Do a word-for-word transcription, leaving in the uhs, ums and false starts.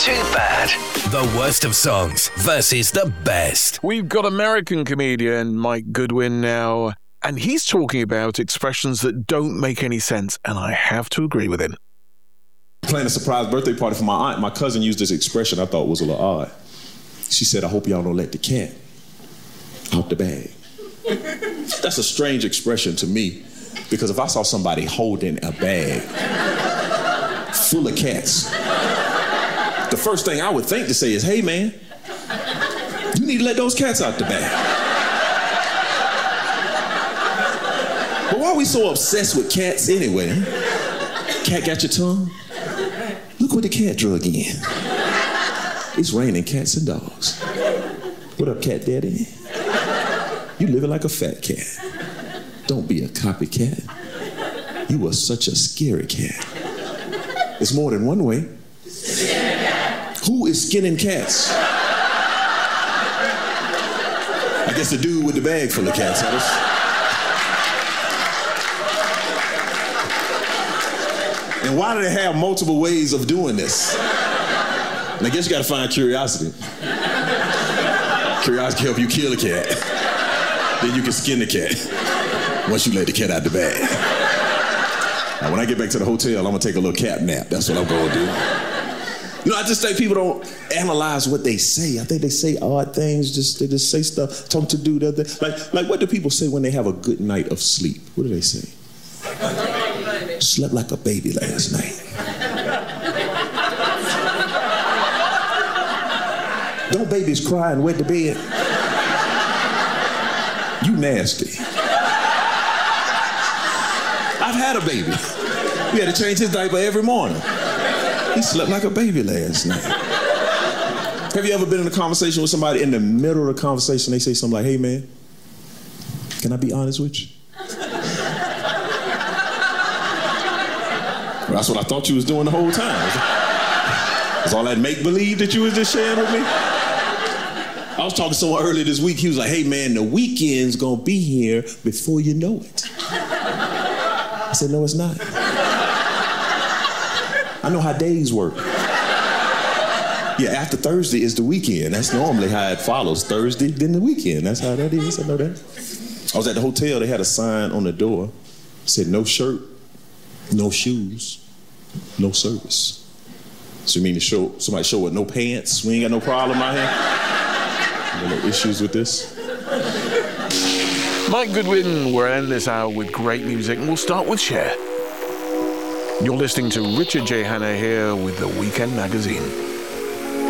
Too bad. The worst of songs versus the best. We've got American comedian Mike Goodwin now, and he's talking about expressions that don't make any sense, and I have to agree with him. Planning a surprise birthday party for my aunt. My cousin used this expression I thought was a little odd. She said, I hope y'all don't let the cat out the bag. That's a strange expression to me, because if I saw somebody holding a bag full of cats, the first thing I would think to say is, hey man, you need to let those cats out the bag. But why are we so obsessed with cats anyway? Cat got your tongue? Look what the cat drug in. It's raining cats and dogs. What up, cat daddy? You living like a fat cat. Don't be a copycat. You are such a scary cat. It's more than one way. Who is skinning cats? I guess the dude with the bag full of cats. And why do they have multiple ways of doing this? And I guess you gotta find curiosity. Curiosity can help you kill a cat. Then you can skin the cat once you let the cat out the bag. Now, when I get back to the hotel, I'm gonna take a little cat nap. That's what I'm gonna do. You know, I just think people don't analyze what they say. I think they say odd things, just they just say stuff, talk to do the other. Like, like what do people say when they have a good night of sleep? What do they say? Slept like a baby last night. Don't babies cry and wet the bed? You nasty. I've had a baby. We had to change his diaper every morning. He slept like a baby last night. Have you ever been in a conversation with somebody, in the middle of the conversation, they say something like, hey man, can I be honest with you? Well, that's what I thought you was doing the whole time. Was all that make-believe that you was just sharing with me? I was talking to someone earlier this week. He was like, hey man, the weekend's gonna be here before you know it. I said, no, it's not. I know how days work. Yeah, after Thursday is the weekend. That's normally how it follows. Thursday, then the weekend. That's how that is. I know that. I was at the hotel. They had a sign on the door. It said, no shirt, no shoes, no service. So you mean to show somebody show with no pants? We ain't got no problem out here? No issues with this? Mike Goodwin, we'll end this hour with great music, and we'll start with Cher. You're listening to Richard J. Hanna here with The Weekend Magazine.